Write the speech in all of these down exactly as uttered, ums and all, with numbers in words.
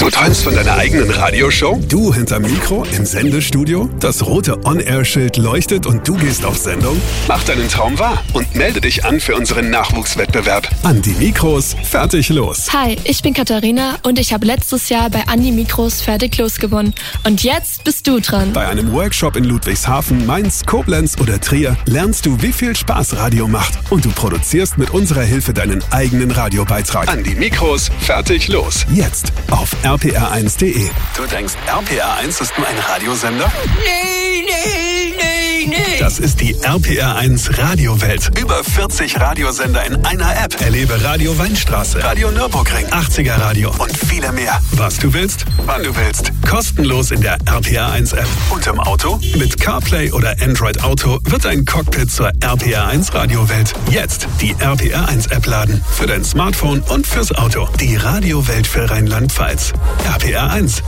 Du träumst von deiner eigenen Radioshow? Du hinterm Mikro im Sendestudio? Das rote On-Air-Schild leuchtet und du gehst auf Sendung? Mach deinen Traum wahr und melde dich an für unseren Nachwuchswettbewerb. An die Mikros, fertig los. Hi, ich bin Katharina und ich habe letztes Jahr bei An die Mikros fertig los gewonnen. Und jetzt bist du dran. Bei einem Workshop in Ludwigshafen, Mainz, Koblenz oder Trier lernst du, wie viel Spaß Radio macht. Und du produzierst mit unserer Hilfe deinen eigenen Radiobeitrag. An die Mikros, fertig los. Jetzt auf r p r eins punkt d e. Du denkst, R P R eins ist nur ein Radiosender? Nee, nee, nee, nee. Das ist die R P R eins Radiowelt. Über vierzig Radiosender in einer App. Erlebe Radio Weinstraße, Radio Nürburgring, achtziger Radio und viele mehr. Was du willst, wann du willst. Kostenlos in der R P R eins App. Und im Auto? Mit CarPlay oder Android Auto wird ein Cockpit zur R P R eins Radiowelt. Jetzt die R P R eins App laden. Für dein Smartphone und fürs Auto. Die Radiowelt für Rheinland-Pfalz. R P R eins.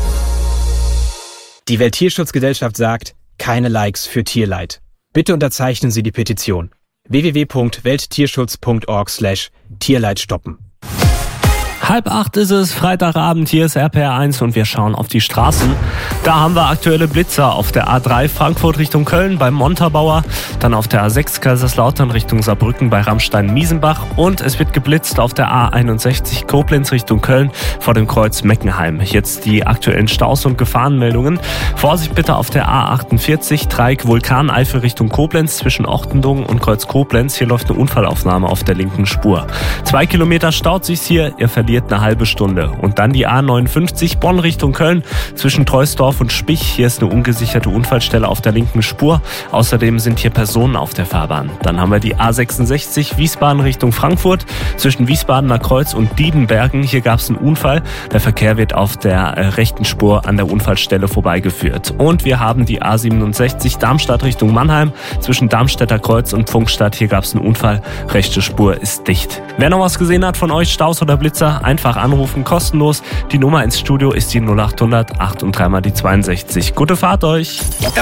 Die Welttierschutzgesellschaft sagt, keine Likes für Tierleid. Bitte unterzeichnen Sie die Petition. w w w punkt welttierschutz punkt org slash Tierleid stoppen. Halb acht ist es, Freitagabend, hier ist R P R eins und wir schauen auf die Straßen. Da haben wir aktuelle Blitzer auf der A drei Frankfurt Richtung Köln bei Montabaur, dann auf der A sechs Kaiserslautern Richtung Saarbrücken bei Rammstein-Miesenbach und es wird geblitzt auf der A einundsechzig Koblenz Richtung Köln vor dem Kreuz Meckenheim. Jetzt die aktuellen Staus- und Gefahrenmeldungen. Vorsicht bitte auf der A achtundvierzig Dreieck Vulkaneifel Richtung Koblenz zwischen Ortendungen und Kreuz Koblenz. Hier läuft eine Unfallaufnahme auf der linken Spur. Zwei Kilometer staut sich's hier, ihr verliert eine halbe Stunde. Und dann die A neunundfünfzig Bonn Richtung Köln zwischen Treusdorf und Spich. Hier ist eine ungesicherte Unfallstelle auf der linken Spur. Außerdem sind hier Personen auf der Fahrbahn. Dann haben wir die A sechsundsechzig Wiesbaden Richtung Frankfurt zwischen Wiesbadener Kreuz und Diedenbergen. Hier gab es einen Unfall. Der Verkehr wird auf der äh, rechten Spur an der Unfallstelle vorbeigeführt. Und wir haben die A siebenundsechzig Darmstadt Richtung Mannheim zwischen Darmstädter Kreuz und Pfungstadt. Hier gab es einen Unfall. Rechte Spur ist dicht. Wer noch was gesehen hat von euch, Staus oder Blitzer, einfach anrufen, kostenlos. Die Nummer ins Studio ist die null acht hundert acht und dreimal die zweiundsechzig. Gute Fahrt euch!